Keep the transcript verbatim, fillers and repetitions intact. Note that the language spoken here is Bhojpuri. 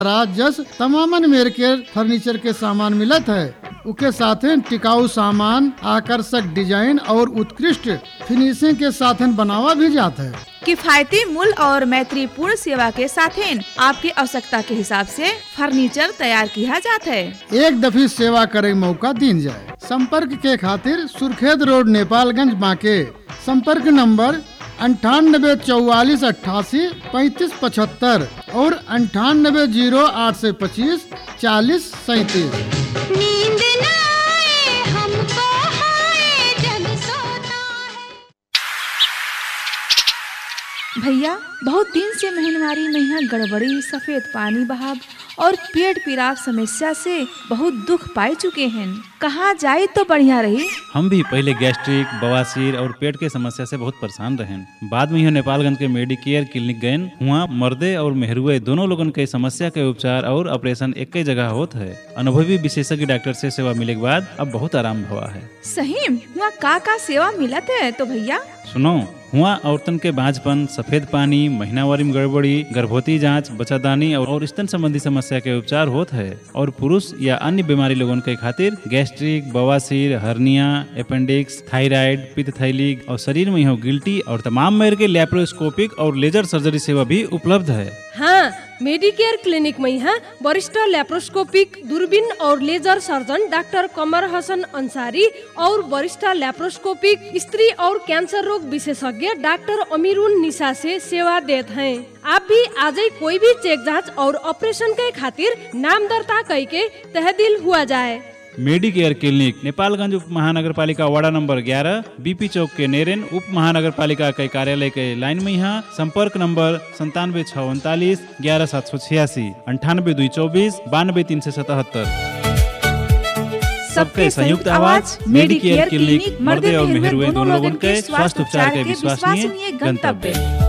जस तमामन मेर के फर्नीचर के सामान मिलत है। उके साथे टिकाऊ सामान, आकर्षक डिजाइन और उत्कृष्ट फिनिशिंग के साथ बनावा भी जाता है। किफायती मूल्य और मैत्रीपूर्ण सेवा के साथ आपकी आवश्यकता के हिसाब से फर्नीचर तैयार किया जाता है। एक दफी सेवा करे मौका दीन जाए। संपर्क के खातिर सुर्खेत रोड, नेपालगंज, बांके। संपर्क नंबर अंठानबे चौवालीस अट्ठासी पैंतीस पचहत्तर और अंठानबे जीरो आठ सौ पच्चीस चालीस सैतीस। भैया, बहुत दिन से महीनवारी महीना गड़बड़ी, सफेद पानी बहाव और पेट पीड़ाव समस्या से बहुत दुख पाए चुके हैं। कहाँ जाए तो बढ़िया रही। हम भी पहले गैस्ट्रिक, बवासीर और पेट के समस्या से बहुत परेशान रहे। बाद में यहाँ नेपालगंज के मेडिकेयर क्लिनिक गए। हुआ मर्दे और मेहरुए दोनों लोगन के समस्या के उपचार और ऑपरेशन एक ही जगह होता है। अनुभवी विशेषज्ञ डॉक्टर से सेवा मिले के बाद अब बहुत आराम हुआ है। सही हुआ का का सेवा मिलत है तो भैया सुनो। हुआ औरतन के बांझपन, सफेद पानी, महीनावारी में गड़बड़ी, गर्भवती जांच, बच्चादानी और स्तन संबंधी समस्या के उपचार होता है। और पुरुष या अन्य बीमारी लोगों के खातिर गैस्ट्रिक, बवासीर, हर्निया, अपेंडिक्स, थायराइड, पित्त थैली और शरीर में हो गिल्टी और तमाम मेर के लैप्रोस्कोपिक और लेजर सर्जरी सेवा भी उपलब्ध है। हाँ, मेडिकेयर क्लिनिक में यहाँ वरिष्ठ लैप्रोस्कोपिक, दूरबीन और लेजर सर्जन डॉक्टर कमर हसन अंसारी और वरिष्ठ लैप्रोस्कोपिक, स्त्री और कैंसर रोग विशेषज्ञ डॉक्टर अमीरुन निशा से सेवा देते हैं। आप भी आज ही कोई भी चेक जांच और ऑपरेशन के खातिर नाम दर्ता करके तहदील हुआ जाए। मेडिकेयर क्लिनिक नेपालगंज उप महानगर पालिका वार्ड नंबर ग्यारह, बीपी चौक के नेरेन उप महानगर पालिका के कार्यालय के लाइन में। यहाँ संपर्क नंबर संतानवे छह उनतालीस ग्यारह सात सौ छियासी अंठानबे दो चौबीस बानवे तीन सौ सतहत्तर। सबके संयुक्त आवाज मेडिकेयर क्लिनिक, मर्दे और मेहरुए दोनों लोगों के स्वास्थ्य उपचार के विश्वसनीय गंतव्य।